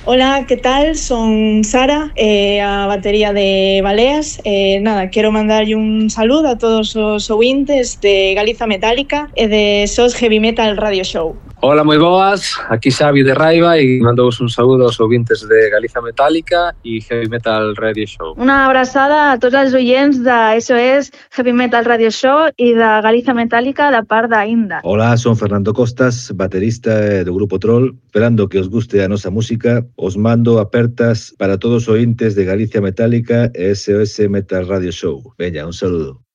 Hola, ¿qué tal? Son Sara, a batería de Baleas. Quero mandarlle un saludo a todos os ouvintes de Galiza Metálica e de SOS Heavy Metal Radio Show. Hola, moi boas, aquí Xavi de Raiva e mandou un saúdo aos ouvintes de Galiza Metálica e Heavy Metal Radio Show. Una abraçada a tots els oients de SOS Heavy Metal Radio Show e da Galiza Metálica da par da Inda. Hola, son Fernando Costas, baterista do Grupo Troll. Esperando que os guste a nosa música, os mando apertas para todos os ointes de Galicia Metálica e SOS Metal Radio Show. Veña, un saludo.